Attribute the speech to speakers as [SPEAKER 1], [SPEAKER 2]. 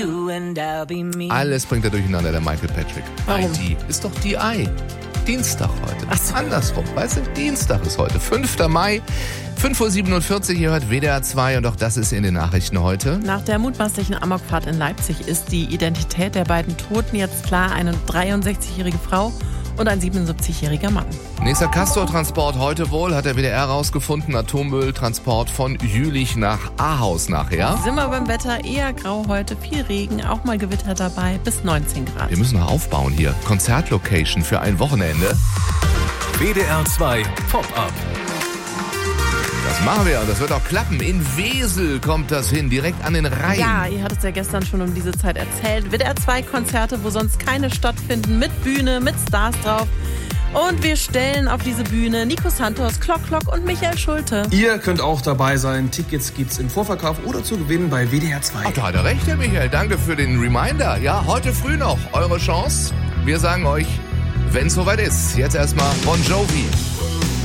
[SPEAKER 1] you and I'll be me.
[SPEAKER 2] Alles bringt er durcheinander, der Michael Patrick.
[SPEAKER 3] Warum?
[SPEAKER 2] IT ist doch DI. Dienstag heute.
[SPEAKER 3] Ach so.
[SPEAKER 2] Andersrum, weißt du? Dienstag ist heute. 5. Mai, 5:47 Uhr. Ihr hört WDR 2 und auch das ist in den Nachrichten heute.
[SPEAKER 3] Nach der mutmaßlichen Amokfahrt in Leipzig ist die Identität der beiden Toten jetzt klar. Eine 63-jährige Frau und ein 77-jähriger Mann.
[SPEAKER 2] Nächster Castor-Transport heute wohl, hat der WDR rausgefunden. Atommülltransport von Jülich nach Ahaus nachher.
[SPEAKER 3] Sind wir beim Wetter eher grau heute, viel Regen, auch mal Gewitter dabei, bis 19 Grad.
[SPEAKER 2] Wir müssen noch aufbauen hier. Konzertlocation für ein Wochenende.
[SPEAKER 4] WDR 2 Pop-Up.
[SPEAKER 2] Das machen wir und das wird auch klappen. In Wesel kommt das hin, direkt an den Rhein.
[SPEAKER 3] Ja, ihr hattet es ja gestern schon um diese Zeit erzählt. WDR 2 Konzerte, wo sonst keine stattfinden, mit Bühne, mit Stars drauf. Und wir stellen auf diese Bühne Nico Santos, Klock und Michael Schulte.
[SPEAKER 5] Ihr könnt auch dabei sein. Tickets gibt's im Vorverkauf oder zu gewinnen bei WDR 2.
[SPEAKER 2] Ach, da hat er recht, Herr Michael. Danke für den Reminder. Ja, heute früh noch eure Chance. Wir sagen euch, wenn es soweit ist. Jetzt erstmal Bon Jovi.